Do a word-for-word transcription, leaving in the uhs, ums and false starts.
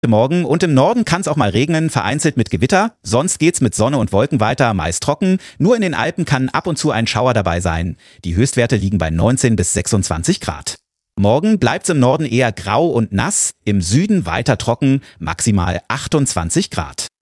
Morgen und im Norden kann es auch mal regnen, vereinzelt mit Gewitter. Sonst geht's mit Sonne und Wolken weiter, meist trocken. Nur in den Alpen kann ab und zu ein Schauer dabei sein. Die Höchstwerte liegen bei neunzehn bis sechsundzwanzig Grad. Morgen bleibt's im Norden eher grau und nass, im Süden weiter trocken, maximal achtundzwanzig Grad.